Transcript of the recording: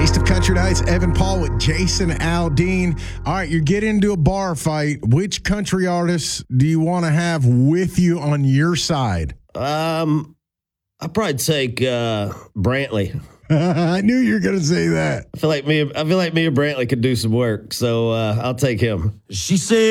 Taste of Country Nights, Evan Paul with Jason Aldean. All right, you get into a bar fight. Which country artists do you want to have with you on your side? I'd probably take Brantley. I knew you were going to say that. I feel like me and Brantley could do some work, so I'll take him. She said.